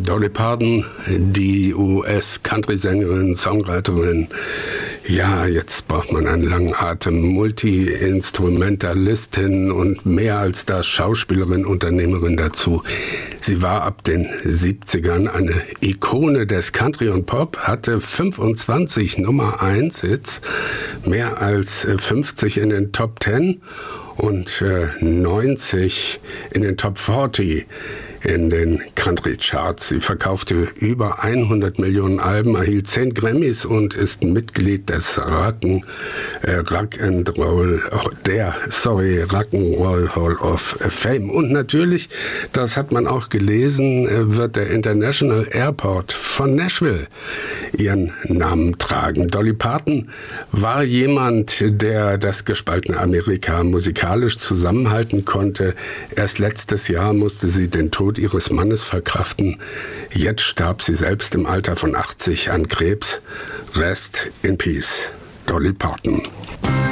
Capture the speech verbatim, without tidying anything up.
Dolly Parton, die U S-Country-Sängerin, Songwriterin. Ja, jetzt braucht man einen langen Atem. Multi-Instrumentalistin und mehr als das Schauspielerin, Unternehmerin dazu. Sie war ab den siebzigern eine Ikone des Country und Pop, hatte fünfundzwanzig Nummer eins Hits, mehr als fünfzig in den Top zehn und äh, neunzig in den Top vierzig in den Country-Charts. Sie verkaufte über hundert Millionen Alben, erhielt zehn Grammys und ist Mitglied des Rock'n, äh, Rock'n'Roll, oh, der, sorry, Rock'n'Roll Hall of Fame. Und natürlich, das hat man auch gelesen, wird der International Airport von Nashville ihren Namen tragen. Dolly Parton war jemand, der das gespaltene Amerika musikalisch zusammenhalten konnte. Erst letztes Jahr musste sie den Tod ihres Mannes verkraften. Jetzt starb sie selbst im Alter von achtzig an Krebs. Rest in Peace, Dolly Parton.